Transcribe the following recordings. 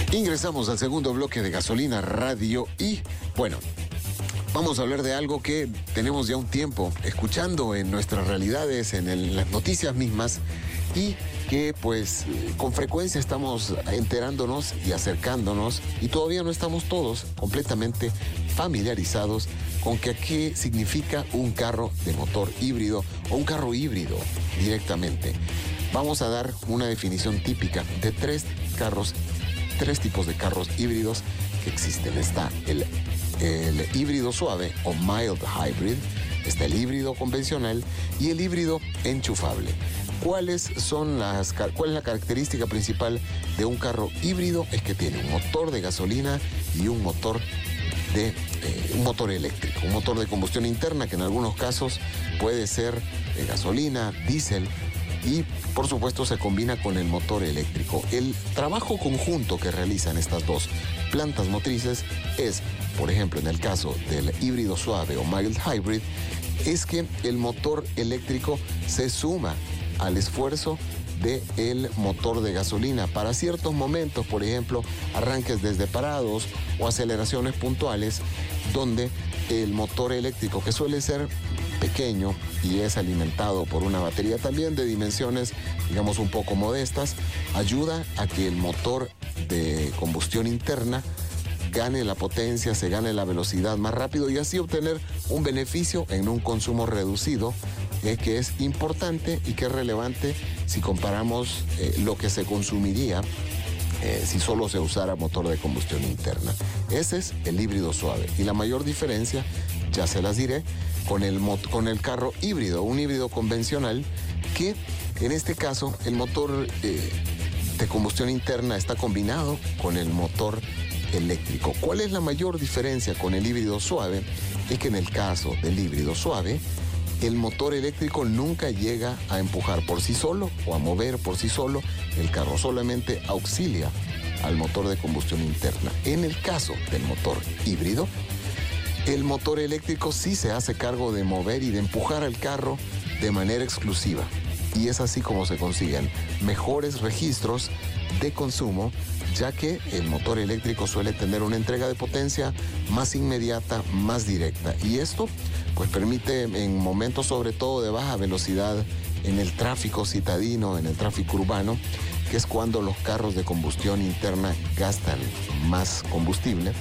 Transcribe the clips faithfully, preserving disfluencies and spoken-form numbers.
Ingresamos al segundo bloque de Gasolina Radio y, bueno, vamos a hablar de algo que tenemos ya un tiempo escuchando en nuestras realidades, en, el, en las noticias mismas, y que pues con frecuencia estamos enterándonos y acercándonos, y todavía no estamos todos completamente familiarizados con que qué significa un carro de motor híbrido o un carro híbrido directamente. Vamos a dar una definición típica de tres carros, tres tipos de carros híbridos que existen. Está el, el híbrido suave o mild hybrid, está el híbrido convencional y el híbrido enchufable. ¿Cuáles son las, ¿Cuál es la característica principal de un carro híbrido? Es que tiene un motor de gasolina y un motor de eh, un motor eléctrico, un motor de combustión interna que en algunos casos puede ser de gasolina, diésel, y por supuesto se combina con el motor eléctrico. El trabajo conjunto que realizan estas dos plantas motrices es, por ejemplo, en el caso del híbrido suave o mild hybrid, es que el motor eléctrico se suma al esfuerzo del motor de gasolina para ciertos momentos, por ejemplo, arranques desde parados o aceleraciones puntuales, donde el motor eléctrico, que suele ser pequeño y es alimentado por una batería también de dimensiones, digamos, un poco modestas, ayuda a que el motor de combustión interna gane la potencia, se gane la velocidad más rápido y así obtener un beneficio en un consumo reducido, eh, que es importante y que es relevante si comparamos eh, lo que se consumiría eh, si solo se usara motor de combustión interna. Ese es el híbrido suave y la mayor diferencia, ya se las diré, con el, con el carro híbrido, un híbrido convencional, que en este caso el motor eh, de combustión interna está combinado con el motor eléctrico. ¿Cuál es la mayor diferencia con el híbrido suave? Es que en el caso del híbrido suave, el motor eléctrico nunca llega a empujar por sí solo o a mover por sí solo el carro, solamente auxilia al motor de combustión interna. En el caso del motor híbrido, el motor eléctrico sí se hace cargo de mover y de empujar al carro de manera exclusiva. Y es así como se consiguen mejores registros de consumo, ya que el motor eléctrico suele tener una entrega de potencia más inmediata, más directa. Y esto pues permite en momentos sobre todo de baja velocidad en el tráfico citadino, en el tráfico urbano, que es cuando los carros de combustión interna gastan más combustible.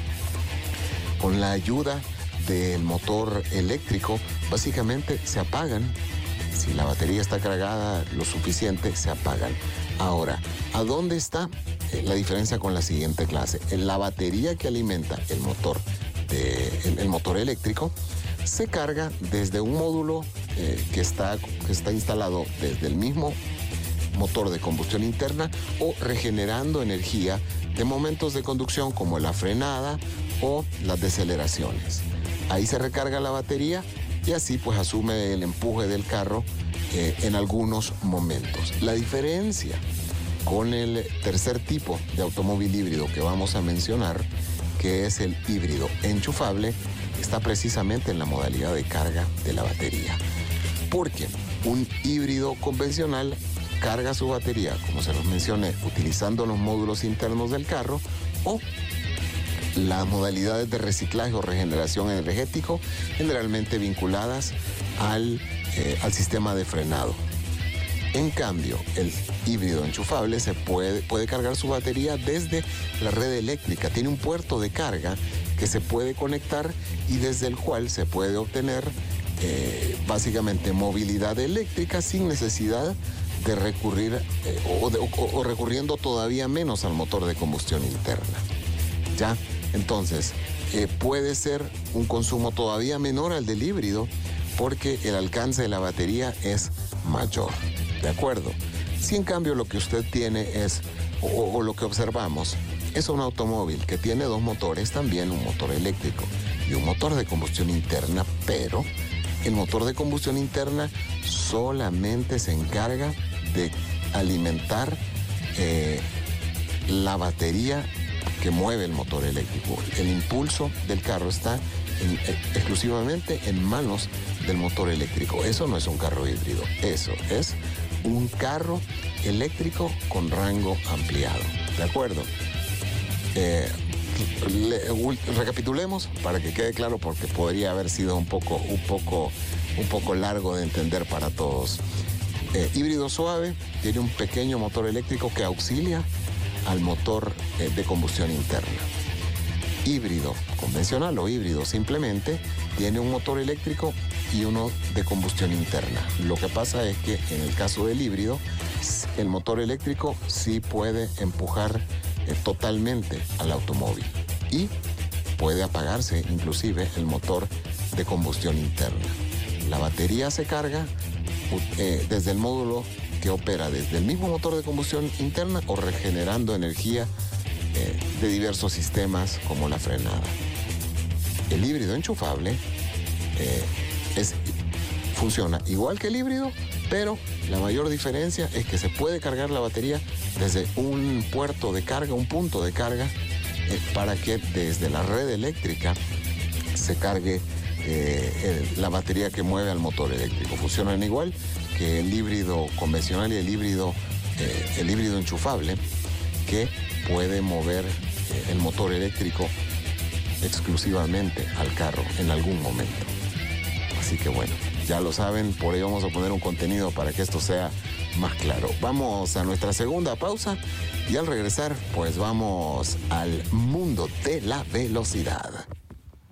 Con la ayuda del motor eléctrico, básicamente se apagan. Si la batería está cargada lo suficiente, se apagan. Ahora, ¿a dónde está la diferencia con la siguiente clase? En la batería que alimenta el motor, de, el, el motor eléctrico se carga desde un módulo eh, que, está, que está instalado desde el mismo motor de combustión interna o regenerando energía de momentos de conducción como la frenada o las deceleraciones. Ahí se recarga la batería y así pues asume el empuje del carro eh, en algunos momentos. La diferencia con el tercer tipo de automóvil híbrido que vamos a mencionar, que es el híbrido enchufable, está precisamente en la modalidad de carga de la batería. Porque un híbrido convencional carga su batería, como se los mencioné, utilizando los módulos internos del carro o las modalidades de reciclaje o regeneración energético, generalmente vinculadas al, eh, al sistema de frenado. En cambio, el híbrido enchufable se puede, puede cargar su batería desde la red eléctrica. Tiene un puerto de carga que se puede conectar y desde el cual se puede obtener eh, básicamente movilidad eléctrica sin necesidad de recurrir eh, o, de, o, o recurriendo todavía menos al motor de combustión interna. ¿Ya? Entonces, eh, puede ser un consumo todavía menor al del híbrido porque el alcance de la batería es mayor. ¿De acuerdo? Si en cambio lo que usted tiene es, o, o lo que observamos, es un automóvil que tiene dos motores, también un motor eléctrico y un motor de combustión interna, pero el motor de combustión interna solamente se encarga de alimentar eh, la batería que mueve el motor eléctrico. El impulso del carro está en, eh, exclusivamente en manos del motor eléctrico. Eso no es un carro híbrido, eso es un carro eléctrico con rango ampliado. ¿De acuerdo? Eh, le, recapitulemos para que quede claro, porque podría haber sido un poco, un poco, un poco largo de entender para todos. Eh, híbrido suave tiene un pequeño motor eléctrico que auxilia al motor eh, de combustión interna. Híbrido convencional o híbrido simplemente tiene un motor eléctrico y uno de combustión interna. Lo que pasa es que en el caso del híbrido, el motor eléctrico sí puede empujar eh, totalmente al automóvil y puede apagarse inclusive el motor de combustión interna. La batería se carga eh, desde el módulo que opera desde el mismo motor de combustión interna o regenerando energía eh, de diversos sistemas como la frenada. El híbrido enchufable eh, es, funciona igual que el híbrido, pero la mayor diferencia es que se puede cargar la batería desde un puerto de carga, un punto de carga, eh, para que desde la red eléctrica se cargue eh, el, la batería que mueve al motor eléctrico. Funcionan igual que el híbrido convencional y el híbrido, eh, el híbrido enchufable, que puede mover eh, el motor eléctrico exclusivamente al carro en algún momento. Así que bueno, ya lo saben, por ahí vamos a poner un contenido para que esto sea más claro. Vamos a nuestra segunda pausa y al regresar, pues vamos al mundo de la velocidad.